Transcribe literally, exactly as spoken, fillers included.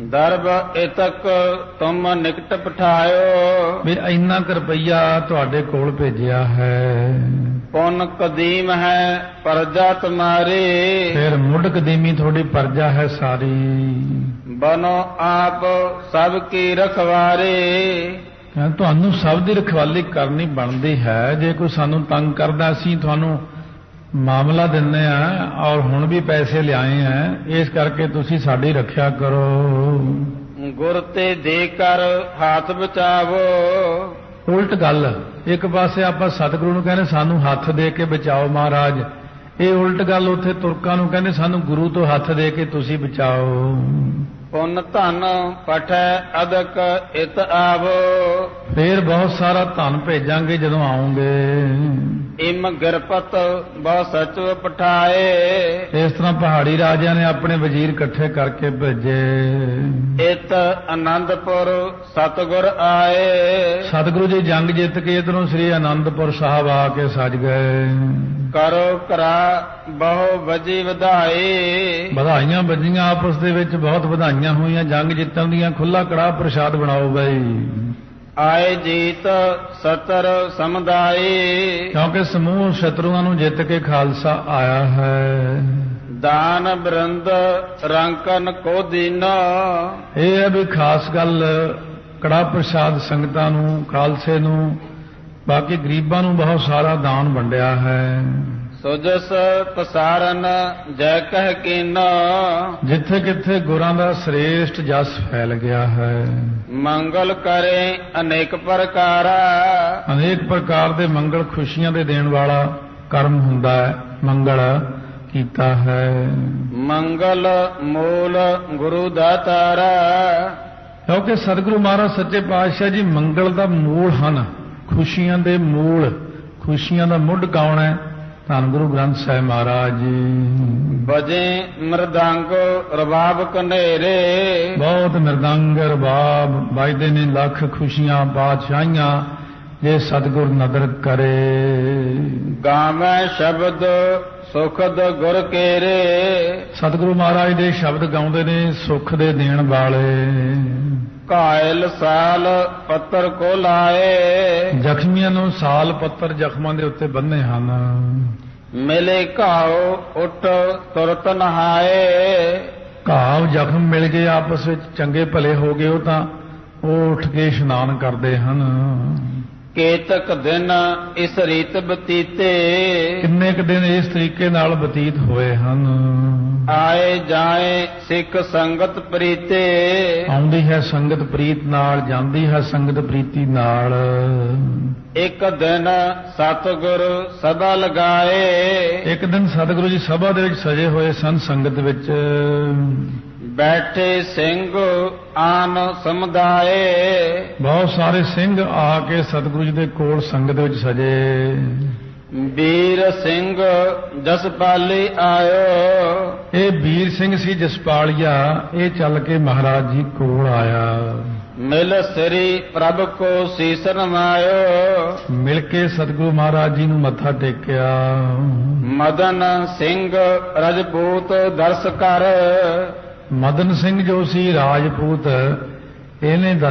ਦਰਬ ਇਤਕ ਤੁਮ ਨਿਕਟ ਪਠਾਇਓ। ਵੀ ਇੰਨਾ ਕੁ ਰੁਪਈਆ ਤੁਹਾਡੇ ਕੋਲ ਭੇਜਿਆ ਹੈ। ਪੁੰਨ ਕਦੀਮ ਹੈ ਪਰਜਾ ਤੁਮਾਰੀ। ਫਿਰ ਮੁੱਢ ਕਦੀਮੀ ਤੁਹਾਡੀ ਪਰਜਾ ਹੈ ਸਾਰੀ। ਬਨੋ ਆਪ ਸਭ ਕੀ ਰਖਵਾਰੇ। ਤੁਹਾਨੂੰ ਸਭ ਦੀ ਰਖਵਾਲੀ ਕਰਨੀ ਬਣਦੀ ਹੈ। ਜੇ ਕੋਈ ਸਾਨੂੰ ਤੰਗ ਕਰਦਾ ਅਸੀਂ ਤੁਹਾਨੂੰ ਮਾਮਲਾ ਦਿੰਦੇ ਆ ਔਰ ਹੁਣ ਵੀ ਪੈਸੇ ਲਿਆਏ ਆ, ਇਸ ਕਰਕੇ ਤੁਸੀਂ ਸਾਡੀ ਰੱਖਿਆ ਕਰੋ। ਗੁਰ ਤੇ ਦੇ ਕਰ ਹੱਥ ਬਚਾਵੋ। ਉਲਟ ਗੱਲ, ਇੱਕ ਪਾਸੇ ਆਪਾਂ ਸਤਿਗੁਰੂ ਨੂੰ ਕਹਿੰਦੇ ਸਾਨੂੰ ਹੱਥ ਦੇ ਕੇ ਬਚਾਓ ਮਹਾਰਾਜ, ਇਹ ਉਲਟ ਗੱਲ ਉੱਥੇ ਤੁਰਕਾਂ ਨੂੰ ਕਹਿੰਦੇ ਸਾਨੂੰ ਗੁਰੂ ਤੋਂ ਹੱਥ ਦੇ ਕੇ ਤੁਸੀਂ ਬਚਾਓ। ਪੁੰਨ ਧਨ ਪਠੈ ਅਦਕ ਇਤ ਆਵੋ। ਫੇਰ ਬਹੁਤ ਸਾਰਾ ਧਨ ਭੇਜਾਂਗੇ ਜਦੋਂ ਆਉਂਗੇ। ਇਮ ਗਿਰਪਤ ਬਹੁ ਸਚਵ ਪਠਾਏ। ਇਸ ਤਰ੍ਹਾਂ ਪਹਾੜੀ ਰਾਜਿਆਂ ਨੇ ਆਪਣੇ ਵਜ਼ੀਰ ਇਕੱਠੇ ਕਰਕੇ ਭੇਜੇ। ਇਤ ਆਨੰਦਪੁਰ ਸਤਿਗੁਰ ਆਏ। ਸਤਿਗੁਰੂ ਜੀ ਜੰਗ ਜਿੱਤ ਕੇ ਇਧਰੋਂ ਸ੍ਰੀ ਆਨੰਦਪੁਰ ਸਾਹਿਬ ਆ ਕੇ ਸਜ ਗਏ। ਕਰੋ ਕਰਾ ਬਹੁ ਵਜੀ ਵਧਾਈ। ਵਧਾਈਆਂ ਵੱਜੀਆਂ ਆਪਸ ਦੇ ਵਿੱਚ, ਬਹੁਤ ਵਧਾਈਆਂ ਹੋਈਆਂ ਜੰਗ ਜਿੱਤਣ ਦੀਆਂ। ਖੁੱਲਾ ਕੜਾਹ ਪ੍ਰਸ਼ਾਦ ਬਣਾਓ ਬਈ। ਆਏ ਜੀਤ ਸਤਰ ਸਮੁਦਾਈ। ਕਿਉਂਕਿ ਸਮੂਹ ਸ਼ਤਰੂਆਂ ਨੂੰ ਜਿੱਤ ਕੇ ਖਾਲਸਾ ਆਇਆ ਹੈ। ਦਾਨ ਬਰਿੰਦ ਰੰਕਨ ਕੋ ਦੀਨਾ। ਇਹ ਹੈ ਵੀ ਖਾਸ ਗੱਲ ਕੜਾਹ ਪ੍ਰਸ਼ਾਦ ਸੰਗਤਾਂ ਨੂੰ, ਖਾਲਸੇ ਨੂੰ, ਬਾਕੀ ਗਰੀਬਾਂ ਨੂੰ ਬਹੁਤ ਸਾਰਾ ਦਾਨ ਵੰਡਿਆ ਹੈ। ਸੁਜਸ ਪਸਾਰਨ ਜੈ ਕਹਿ ਕੀਨਾ। ਜਿੱਥੇ ਕਿੱਥੇ ਗੁਰਾਂ ਦਾ ਸ੍ਰੇਸ਼ਟ ਜਸ ਫੈਲ ਗਿਆ ਹੈ। ਮੰਗਲ ਕਰੇ ਅਨੇਕ ਪ੍ਰਕਾਰਾ। ਅਨੇਕ ਪ੍ਰਕਾਰ ਦੇ ਮੰਗਲ ਖੁਸ਼ੀਆਂ ਦੇ ਦੇਣ ਵਾਲਾ ਕਰਮ ਹੁੰਦਾ ਹੈ, ਮੰਗਲ ਕੀਤਾ ਹੈ। ਮੰਗਲ ਮੂਲ ਗੁਰੂ ਦਾਤਾਰਾ। ਕਿਉਂਕਿ ਸਤਿਗੁਰੂ ਮਹਾਰਾਜ ਸੱਚੇ ਪਾਤਸ਼ਾਹ ਜੀ ਮੰਗਲ ਦਾ ਮੂਲ ਹਨ, ਖੁਸ਼ੀਆਂ ਦੇ ਮੂਲ। ਖੁਸ਼ੀਆਂ ਦਾ ਮੁੱਢ ਕੌਣ ਹੈ? ਧੰਨ ਗੁਰੂ ਗ੍ਰੰਥ ਸਾਹਿਬ ਮਹਾਰਾਜ ਜੀ। ਬਜੇ ਮਰਦੰਗ ਰਬਾਬ ਕਨੇਰੇ। ਬਹੁਤ ਮਰਦੰਗ ਰਬਾਬ ਵੱਜਦੇ ਨੇ, ਲੱਖ ਖੁਸ਼ੀਆਂ ਬਾਦਸ਼ਾਹੀਆਂ ਜੇ ਸਤਿਗੁਰ ਨਦਰ ਕਰੇ। ਗਾਵੇਂ ਸ਼ਬਦ ਸੁਖਦ ਗੁਰ ਕੇਰੇ। ਸਤਿਗੁਰੂ ਮਹਾਰਾਜ ਦੇ ਸ਼ਬਦ ਗਾਉਂਦੇ ਨੇ ਸੁੱਖ ਦੇ ਦੇਣ ਵਾਲੇ। ਘਾਇਲ ਸਾਲ ਪੱਤਰ ਕੋ ਲਾਏ। ਜ਼ਖਮੀਆਂ ਨੂੰ ਸਾਲ ਪੱਤਰ ਜ਼ਖਮਾਂ ਦੇ ਉੱਤੇ ਬੰਨੇ ਹਨ। ਮਿਲੇ ਘਾਉ ਉੱਠ ਤੁਰਤ ਨਹਾਏ। ਘਾਵ ਜ਼ਖਮ ਮਿਲ ਗਏ ਆਪਸ ਵਿੱਚ, ਚੰਗੇ ਭਲੇ ਹੋ ਗਏ ਉਹ ਤਾਂ ਉਹ ਉੱਠ ਕੇ ਇਸ਼ਨਾਨ ਕਰਦੇ ਹਨ। ਕੇਤਕ ਦਿਨ ਇਸ ਰੀਤ ਬਤੀਤੇ। ਕਿੰਨੇ ਕੁ ਦਿਨ ਇਸ ਤਰੀਕੇ ਨਾਲ ਬਤੀਤ ਹੋਏ ਹਨ। ਆਏ ਜਾਏ ਸਿੱਖ ਸੰਗਤ ਪ੍ਰੀਤੇ। ਆਉਂਦੀ ਹੈ ਸੰਗਤ ਪ੍ਰੀਤ ਨਾਲ, ਜਾਂਦੀ ਹੈ ਸੰਗਤ ਪ੍ਰੀਤੀ ਨਾਲ। ਇੱਕ ਦਿਨ ਸਤਿਗੁਰ ਸਭਾ ਲਗਾਏ। ਇੱਕ ਦਿਨ ਸਤਿਗੁਰੂ ਜੀ ਸਭਾ ਦੇ ਵਿੱਚ ਸਜੇ ਹੋਏ ਸਨ ਸੰਗਤ ਵਿੱਚ। ਬੈਠੇ ਸਿੰਘ ਆਨ ਸਮੁਦਾਏ। ਬਹੁਤ ਸਾਰੇ ਸਿੰਘ ਆ ਕੇ ਸਤਿਗੁਰੂ ਜੀ ਦੇ ਕੋਲ ਸੰਗਤ ਵਿੱਚ ਸਜੇ। ਵੀਰ ਸਿੰਘ ਜਸਪਾਲੀ ਆਇਓ। ਇਹ ਵੀਰ ਸਿੰਘ ਸੀ ਜਸਪਾਲੀਆ, ਇਹ ਚੱਲ ਕੇ ਮਹਾਰਾਜ ਜੀ ਕੋਲ ਆਇਆ। ਮਿਲ ਸ੍ਰੀ ਪ੍ਰਭ ਕੋ ਸੀਸ ਨਵਾਇਓ। ਮਿਲ ਕੇ ਸਤਿਗੁਰੂ ਮਹਾਰਾਜ ਜੀ ਨੂੰ ਮੱਥਾ ਟੇਕਿਆ। ਮਦਨ ਸਿੰਘ ਰਜਪੂਤ ਦਰਸ ਕਰ। ਮਦਨ ਸਿੰਘ ਜੋ ਸੀ ਰਾਜਪੂਤ, ਇਹਨੇ